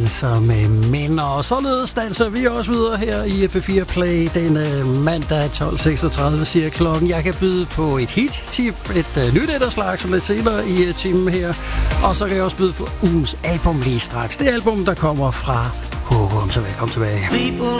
danser med mænd, og således danser vi også videre her i P4 Play denne mandag 12.36 siger klokken. Jeg kan byde på et hit-tip, et nyt etterslag, som lidt senere i timen her, og så kan jeg også byde på ugens album lige straks. Det album, der kommer fra Håkon, så velkommen tilbage.